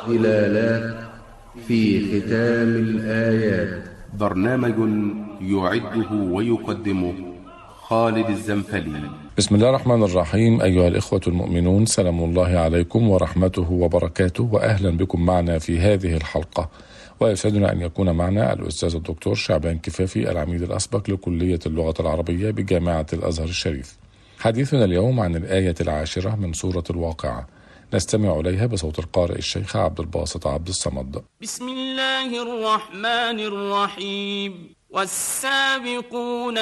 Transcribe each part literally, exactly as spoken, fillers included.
ضلالات في ختام الآيات. برنامج يعده ويقدمه خالد الزنفلي. بسم الله الرحمن الرحيم. أيها الإخوة المؤمنون، سلام الله عليكم ورحمته وبركاته، وأهلا بكم معنا في هذه الحلقة. ويسعدنا أن يكون معنا الأستاذ الدكتور شعبان كفافي، العميد الأسبق لكلية اللغة العربية بجامعة الأزهر الشريف. حديثنا اليوم عن الآية العاشرة من سورة الواقعة، نستمع إليها بصوت القارئ الشيخ عبد الباسط عبد الصمد. بسم الله الرحمن الرحيم. والسابقون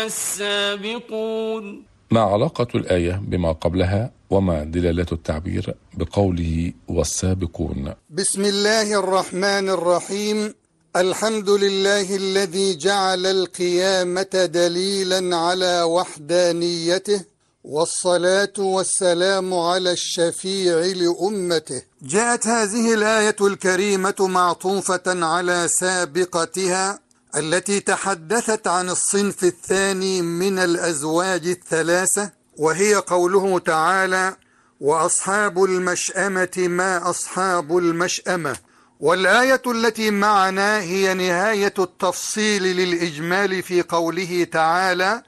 السابقون. ما علاقة الآية بما قبلها، وما دلالة التعبير بقوله والسابقون؟ بسم الله الرحمن الرحيم. الحمد لله الذي جعل القيامة دليلا على وحدانيته، والصلاة والسلام على الشفيع لأمته. جاءت هذه الآية الكريمة معطوفة على سابقتها التي تحدثت عن الصنف الثاني من الأزواج الثلاثة، وهي قوله تعالى: وأصحاب المشأمة ما أصحاب المشأمة. والآية التي معنا هي نهاية التفصيل للإجمال في قوله تعالى: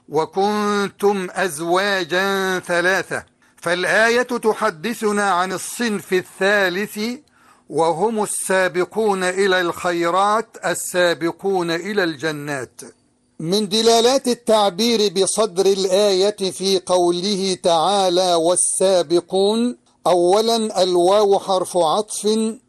وكنتم أزواجا ثلاثة. فالآية تحدثنا عن الصنف الثالث، وهم السابقون إلى الخيرات، السابقون إلى الجنات. من دلالات التعبير بصدر الآية في قوله تعالى والسابقون، أولا الواو حرف عطف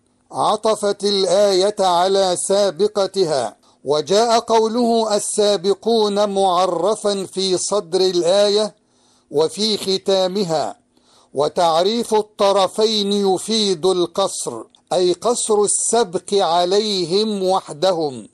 عطفت الآية على سابقتها، وجاء قوله السابقون معرفا في صدر الآية وفي ختامها، وتعريف الطرفين يفيد القصر، أي قصر السبق عليهم وحدهم،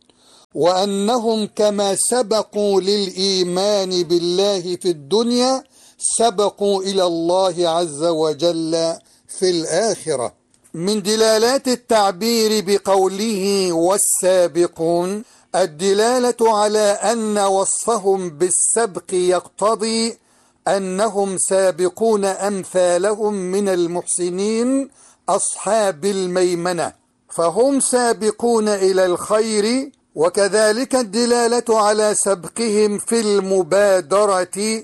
وأنهم كما سبقوا للإيمان بالله في الدنيا سبقوا إلى الله عز وجل في الآخرة. من دلالات التعبير بقوله والسابقون الدلالة على أن وصفهم بالسبق يقتضي أنهم سابقون أمثالهم من المحسنين أصحاب الميمنة، فهم سابقون إلى الخير. وكذلك الدلالة على سبقهم في المبادرة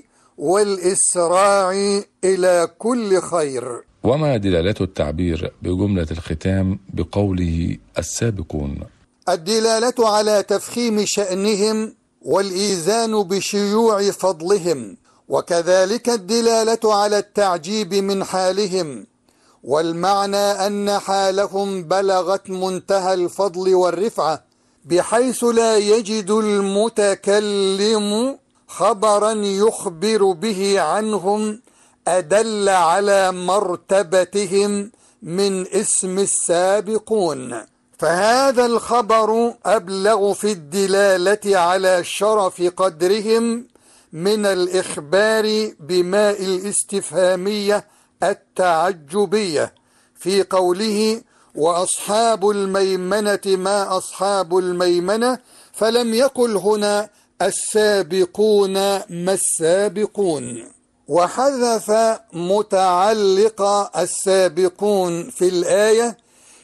والإسراع إلى كل خير. وما دلالة التعبير بجملة الختام بقوله السابقون؟ الدلالة على تفخيم شأنهم والإيذان بشيوع فضلهم، وكذلك الدلالة على التعجيب من حالهم، والمعنى أن حالهم بلغت منتهى الفضل والرفعة بحيث لا يجد المتكلم خبرا يخبر به عنهم أدل على مرتبتهم من اسم السابقون، فهذا الخبر أبلغ في الدلالة على شرف قدرهم من الإخبار بماء الاستفهامية التعجبية في قوله وأصحاب الميمنة ما أصحاب الميمنة، فلم يقل هنا السابقون ما السابقون، وحذف متعلق السابقون في الآية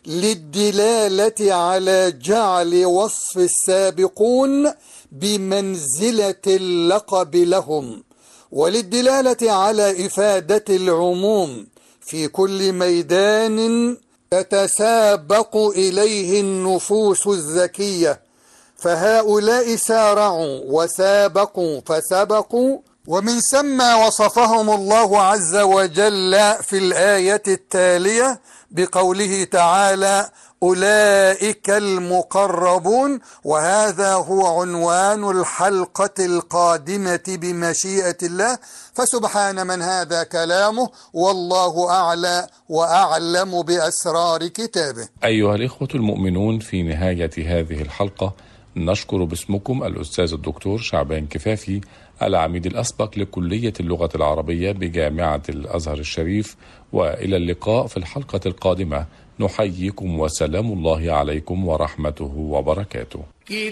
للدلالة على جعل وصف السابقون بمنزلة اللقب لهم، وللدلالة على إفادة العموم في كل ميدان تتسابق إليه النفوس الزكية، فهؤلاء سارعوا وسابقوا فسبقوا، ومن ثم وصفهم الله عز وجل في الآية التالية بقوله تعالى أولئك المقربون. وهذا هو عنوان الحلقة القادمة بمشيئة الله، فسبحان من هذا كلامه، والله أعلى وأعلم بأسرار كتابه. أيها الإخوة المؤمنون، في نهاية هذه الحلقة نشكر باسمكم الأستاذ الدكتور شعبان كفافي، العميد الأسبق لكلية اللغة العربية بجامعة الأزهر الشريف، وإلى اللقاء في الحلقة القادمة. نحييكم وسلام الله عليكم ورحمته وبركاته.